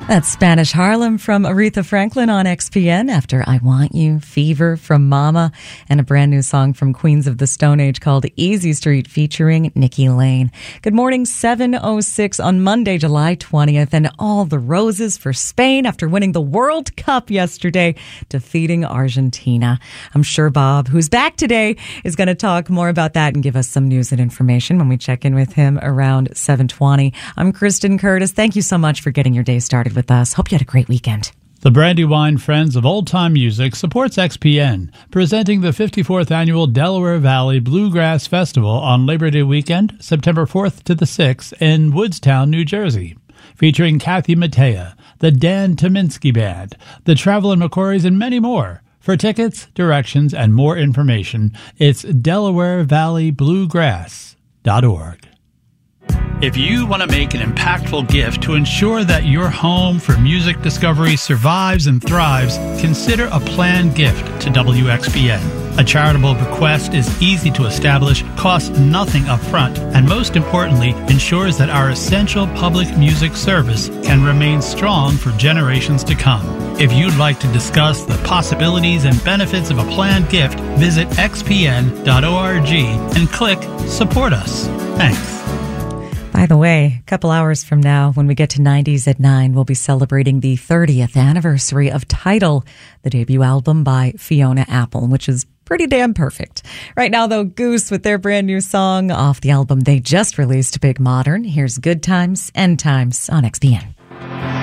That's Spanish Harlem from Aretha Franklin on XPN after I Want You, Fever from Mama, and a brand new song from Queens of the Stone Age called Easy Street featuring Nikki Lane. Good morning, 7:06 on Monday, July 20th, and all the roses for Spain after winning the World Cup yesterday, defeating Argentina. I'm sure Bob, who's back today, is going to talk more about that and give us some news and information when we check in with him around 7:20. I'm Kristen Curtis. Thank you so much for getting your day started with us. Hope you had a great weekend. The Brandywine Friends of Old Time Music supports XPN, presenting the 54th Annual Delaware Valley Bluegrass Festival on Labor Day weekend, September 4th to the 6th in Woodstown, New Jersey. Featuring Kathy Mattea, the Dan Tominski Band, the Travelin' McCourys, and many more. For tickets, directions, and more information, it's DelawareValleyBluegrass.org. If you want to make an impactful gift to ensure that your home for music discovery survives and thrives, consider a planned gift to WXPN. A charitable bequest is easy to establish, costs nothing up front, and most importantly, ensures that our essential public music service can remain strong for generations to come. If you'd like to discuss the possibilities and benefits of a planned gift, visit xpn.org and click Support Us. Thanks. By the way, a couple hours from now, when we get to 90s at 9, we'll be celebrating the 30th anniversary of Tidal, the debut album by Fiona Apple, which is pretty damn perfect. Right now, though, Goose with their brand new song off the album they just released, Big Modern. Here's Good Times, End Times on XPN.